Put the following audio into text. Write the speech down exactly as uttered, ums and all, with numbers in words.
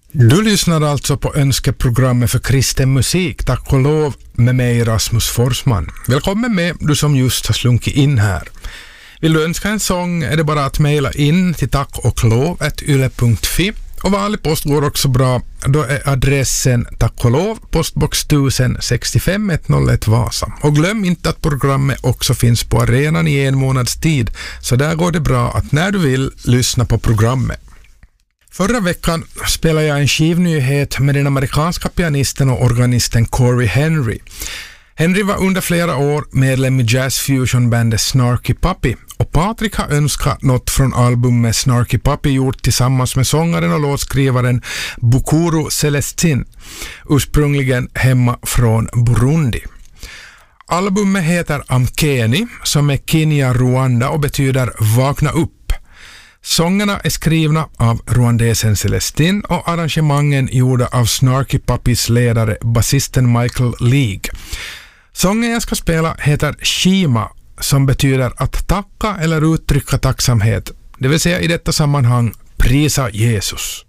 Du lyssnar alltså på önskeprogrammet för kristen musik, tack och lov, med mig Rasmus Forsman. Välkommen med, du som just har slunkit in här. Vill du önska en sång är det bara att mejla in till tack och lov at yle punkt fi. Och vanlig post går också bra, då är adressen tack och lov, postbox tusen sextiofem ett noll ett Vasa. Och glöm inte att programmet också finns på arenan i en månads tid, så där går det bra att när du vill lyssna på programmet. Förra veckan spelade jag en skivnyhet med den amerikanska pianisten och organisten Corey Henry. Henry var under flera år medlem i jazzfusionbandet Snarky Puppy, och Patrik har önskat något från albumet Snarky Puppy gjort tillsammans med sångaren och låtskrivaren Bukuru Celestin, ursprungligen hemma från Burundi. Albumet heter Amkeni, som är Kenya Rwanda och betyder vakna upp. Sångerna är skrivna av rwandesen Celestin och arrangemangen gjorda av Snarky Puppys ledare, basisten Michael League. Sången jag ska spela heter Shima, som betyder att tacka eller uttrycka tacksamhet, det vill säga i detta sammanhang prisa Jesus.